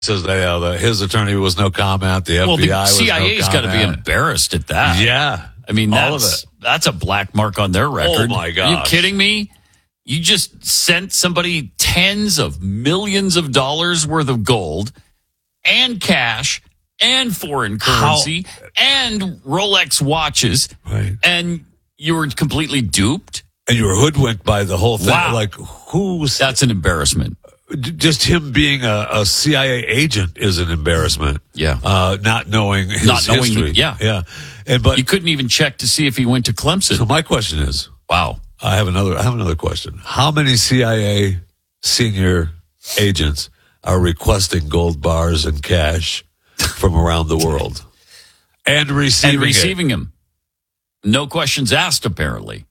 says that his attorney was no comment. The FBI Well, the was CIA's no got to be comment. embarrassed at that. Yeah. I mean, all of it. that's a black mark on their record. Oh, my gosh. Are you kidding me? You just sent somebody tens of millions of dollars worth of gold and cash and foreign currency and Rolex watches, Right. and you were completely duped? And you were hoodwinked by the whole thing. Wow. Like, who's... That's an embarrassment. Just him being a CIA agent is an embarrassment. Yeah. Not knowing his history. Yeah. But You couldn't even check to see if he went to Clemson. so my question is, Wow. I have another question. How many CIA senior agents are requesting gold bars and cash from around the world and receiving him? No questions asked, apparently.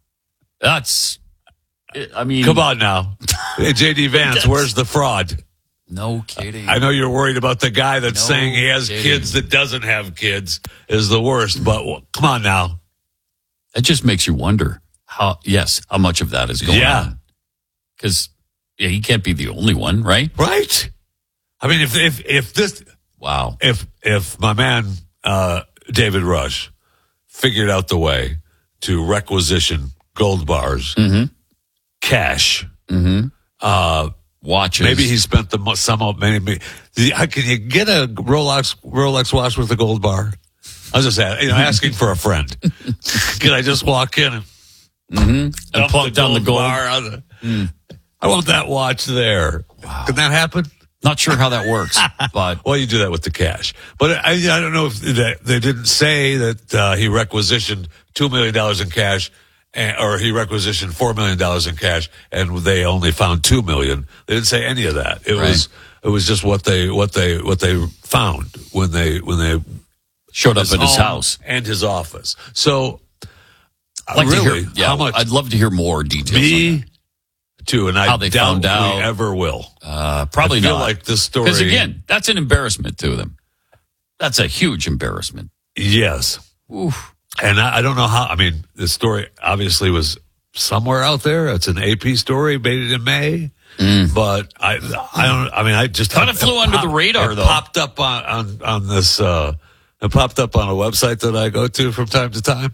I mean, Come on now. Hey, J.D. Vance, where's the fraud? no kidding. I know you're worried about the guy that's No saying he has kidding. kids that doesn't have kids is the worst, but come on now. It just makes you wonder how much of that is going on. Because he can't be the only one, right? Right? I mean, if this... Wow. If my man David Rush figured out the way to requisition gold bars, cash, Watches. maybe he spent can you get a Rolex watch with a gold bar? I was just asking for a friend. Can I just walk in and plunk down the gold bar? I want that watch there. Wow. Can that happen? Not sure how that works, but Well, you do that with the cash. But I don't know if they didn't say that he requisitioned $2 million in cash or he requisitioned $4 million in cash and they only found $2 million. They didn't say any of that. It was just what they found when they showed up at his house and his office. So I'd like really, to hear, how much? I'd love to hear more details. on Me that. too, and How I they doubt found out. we ever will. Probably I feel not. like this story. Because again, that's an embarrassment to them. That's a huge embarrassment. Yes. Oof. And I don't know how. I mean, the story obviously was somewhere out there. It's an AP story, made in May. But I don't. I mean, I just Kind of flew under the radar, though. Popped up on this. It popped up on a website that I go to from time to time,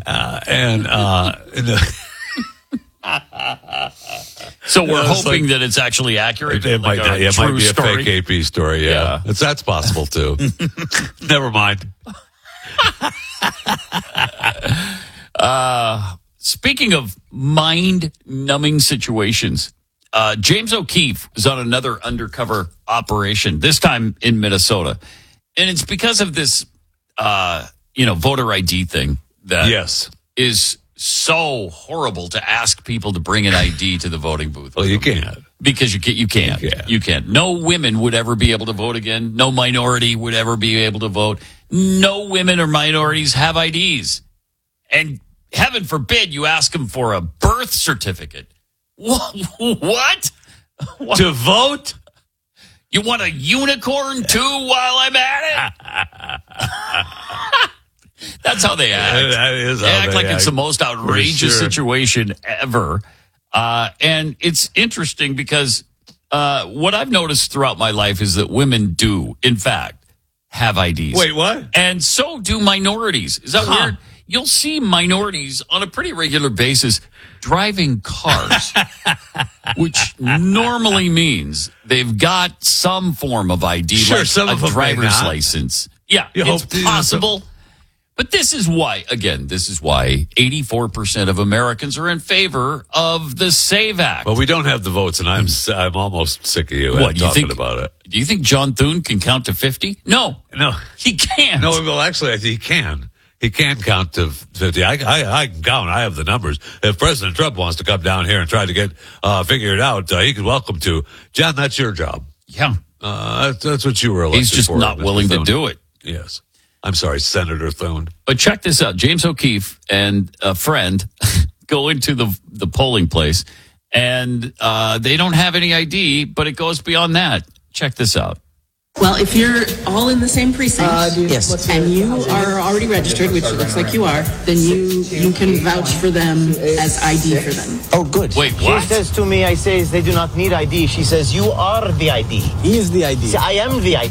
So we're it's hoping that it's actually accurate. It might like not. a It might true be a story. fake AP story. Yeah. That's possible too. Never mind. Speaking of mind-numbing situations, James O'Keefe is on another undercover operation, this time in Minnesota. And it's because of this, voter ID thing that Yes. is so horrible to ask people to bring an ID to the voting booth. Well, you can't. Because you can't. You can't. No women would ever be able to vote again. No minority would ever be able to vote. No women or minorities have IDs. And heaven forbid you ask them for a birth certificate. What? To vote? You want a unicorn too while I'm at it? That's how they act. That is They how act they like act. it's the most outrageous For sure. situation ever. And it's interesting because what I've noticed throughout my life is that women do, in fact, have IDs. Wait, what? And so do minorities. Is that weird? You'll see minorities on a pretty regular basis driving cars, which normally means they've got some form of ID, Sure, like some a of them may driver's not. license. Yeah, You it's hope to- possible. But this is why 84% of Americans are in favor of the SAVE Act. Well, we don't have the votes, and I'm almost sick of you What, you talking think- about it. Do you think John Thune can count to 50? No, No, he can't. no. Well, actually, I think he can. He can count to 50. I can count. I have the numbers. If President Trump wants to come down here and try to get figure it out, he could welcome to. John, that's your job. Yeah, That's what you were elected he's just for, not Mr. willing to Thune. do it. Yes. I'm sorry, Senator Thune. But check this out. James O'Keefe and a friend go into the polling place, and they don't have any ID, but it goes beyond that. Check this out. Well, if you're all in the same precinct, Yes. and you are already registered, which it looks like you are, then you can vouch for them as ID for them. Oh, good. Wait, She what? says to me, I says they do not need ID. She says, you are the ID. He is the ID. See, I am the ID.